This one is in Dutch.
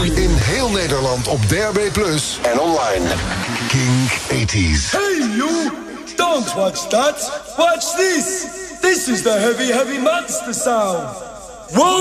In heel Nederland op DAB+ en online. Kink 80s. Hey you! Don't watch that! Watch this! This is the heavy, heavy monster sound! Whoa!